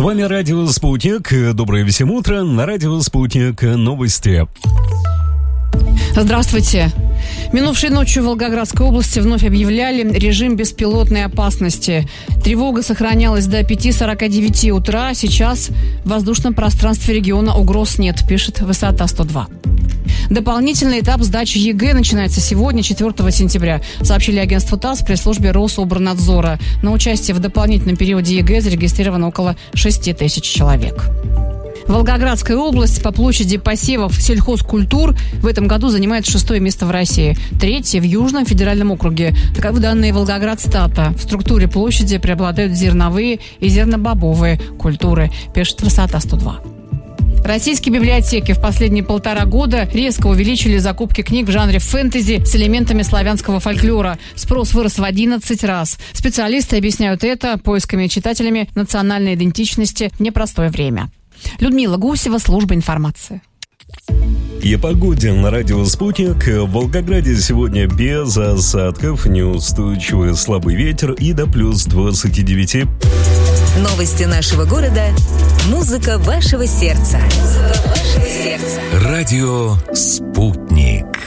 вами Радио Спутник. Доброе всем утро. На Радио Спутник новости. Здравствуйте. Минувшей ночью в Волгоградской области вновь объявляли режим беспилотной опасности. Тревога сохранялась до 5:49 утра. Сейчас в воздушном пространстве региона угроз нет, пишет Высота 102. Дополнительный этап сдачи ЕГЭ начинается сегодня, 4 сентября, сообщили агентству ТАСС при службе Рособорнадзора. На участие в дополнительном периоде ЕГЭ зарегистрировано около 6 тысяч человек. Волгоградская область по площади посевов сельхозкультур в этом году занимает 6-е место в России, 3-е в Южном федеральном округе. Таковы данные Волгоградстата. В структуре площади преобладают зерновые и зернобобовые культуры, пишет Высота 102. Российские библиотеки в последние 1,5 года резко увеличили закупки книг в жанре фэнтези с элементами славянского фольклора. Спрос вырос в 11 раз. Специалисты объясняют это поисками читателями национальной идентичности в непростое время. Людмила Гусева, служба информации. И о погоде на Радио Спутник. В Волгограде сегодня без осадков, неустойчивый слабый ветер и до плюс 29. Новости нашего города. Музыка вашего сердца. Радио Спутник.